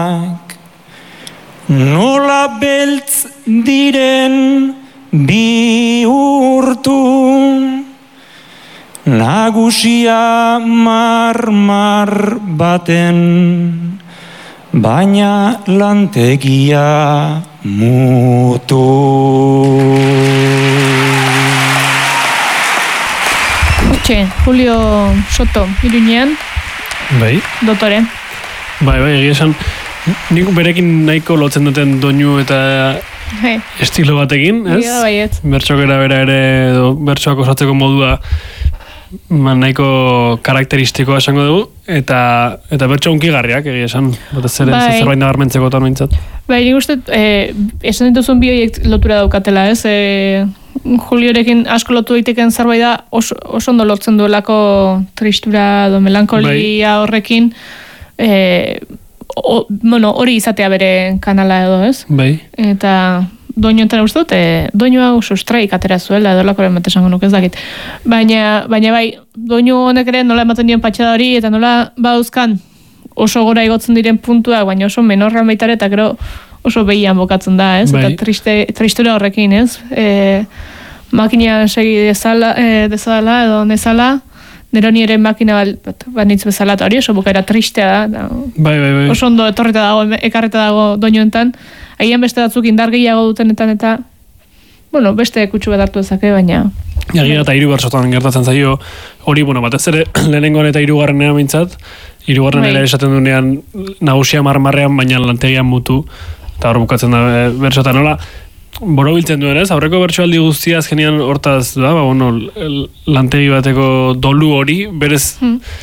Nola beltz diren bihurtu, nagusia marmar baten, baina lantegia mutu. Julio Soto, Iruñean. Bai. Dotore. Bai, egia esan, nik berekin nahiko lotzen duten doinu eta estilo batekin, ez? Ja, baiet. Bertsoak bera ere, bertsoak osatzeko modua nahiko karakteristikoa esango dugu, eta bertso unkigarriak, egia esan, batez ere zerbait nabarmentzeko eta nointzat. Bai, nik uste, esan dituzun bi horiek lotura daukatela, ez? Juliorekin asko lotu daiteken zerbait da, oso ondo lotzen duelako tristura edo melankolia horrekin, hori izatea bere kanala edo, ez? Bai. Eta doinu enten uste dut, doinu hau sustraik atera zuela, edo lakoren bat esango nuke ez dakit. Baina bai, doinu honek ere nola ematen dion patxada hori, eta nola bauzkan oso gora igotzen diren puntuak, baina oso menorrean baitare, eta gero oso behian bokatzen da, ez? Bai. Eta tristura horrekin, ez? Makina segi dezala edo nezala, neroni ere makina banitz bezala, eta hori oso bukaera tristea da. Bai. Oso ondo etorreta dago, ekarreta dago doinuentan. Agian beste batzuk indar gehiago dutenetan eta, beste kutsu bat hartu dezake, baina... Egia eta 3 bertsotan gertatzen zaio, hori, batez ere, lehenengoan eta 3garrenean mintzat, 3garrenean esaten duenean nagusia marmarrean, baina lantegian mutu, eta hor bukatzen da bertsotan, nola, borobiltzen duen, ez? Aurreko bertsoaldi guztia azkenean hortaz da, lantegi bateko dolu hori, berez,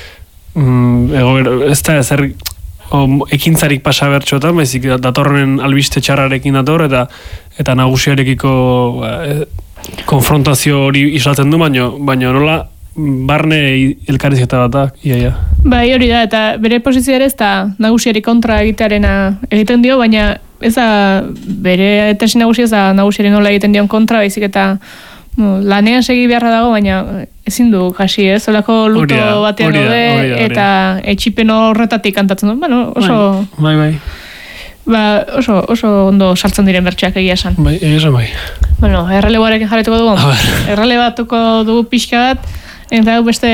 ez da ezer ekintzarik pasa bertxotan, baizik datorren albiste txarrarekin dator, eta nagusiarekiko konfrontazio hori islatzen du, baina nola barne elkarrizketa bat da, iaia. Bai, hori da, eta bere posizio ere ez da nagusiari kontra egitearena egiten dio, baina ez da bere tesin nagusia ez da nagusiari nola egiten dion kontra, baizik eta lanean segi beharra dago, baina ezin du kasi, ez? Olako luto batean gaude, eta etxipen horretatik kantatzen du. Oso... Bai. Oso ondo sartzen diren bertxeak egia esan. Bai, egia esan bai. Erreleboarekin jarretuko dugu. Errelebatuko dugu pixka bat, eta beste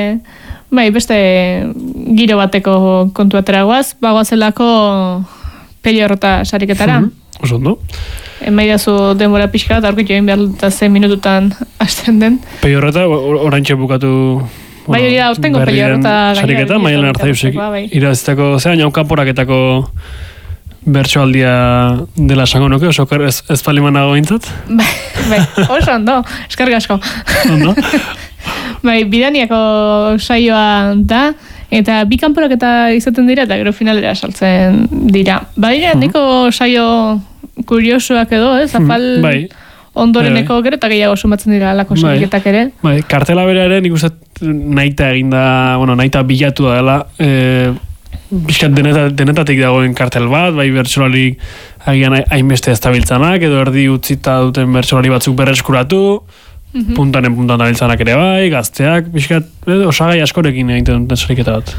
giro bateko kontu ateragoaz, bagoazelako Pello Errota sariketara. Oso ondo. Emaidazu denbora pixka bat, aurkitu egin behar dut 6 minututan hasten den. Pello Errota, oraintxe bukatu... Bai, hori da, urtengo Pello Errota sariketa, Maialen Arzaiusek irazitako, zean kanporaketako bertsoaldia dela esango nuke, oso ez palimanago bintzat? Bai, oso ondo, eskarrik asko. Ondo? Bai, bidaniako saioa da, eta bi kanporaketa izaten dira, eta gero finalera saltzen dira. Badira, niko saio kuriosoak edo, zapal ondoreneko gero, eta gehiago sumatzen dira alako sariketak ere. Bai, kartela bera ere, nik uste nahita eginda, nahita bilatu da dela, bizkat denetatik dagoen kartel bat, bai bertsolari agian hainbeste ez tabiltzanak, edo erdi utzita duten bertsolari batzuk berreskuratu, puntanen tabiltzanak ere bai, gazteak, bizkat, osagai askorekin egiten duten sariketa bat.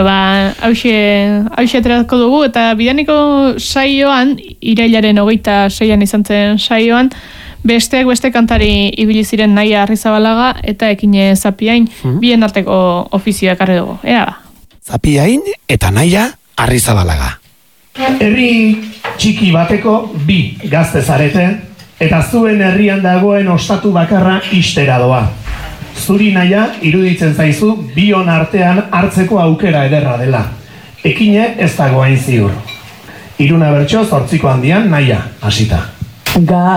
Hauxe aterako dugu, eta bidaniko saioan, irailaren 26an izan zen saioan, beste kantari ibili ziren Naia Arrizabalaga eta Ekine Zapiain, bien arteko ofizioa ekarri dugu. Ea ba. Zapiain eta Naia Arrizabalaga. Herri txiki bateko 2 gazte zarete, eta zuen herrian dagoen ostatu bakarra ixtera doa. Zuri Naia iruditzen zaizu bion artean hartzeko aukera ederra dela. Ekine ez dago hain ziur. 3 bertso 8 handian Naia hasita.